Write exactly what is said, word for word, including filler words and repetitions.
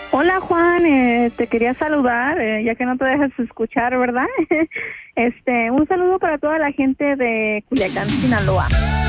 Hola Juan, eh, te quería saludar, eh, ya que no te dejas escuchar, ¿verdad? Este, un saludo para toda la gente de Culiacán, Sinaloa.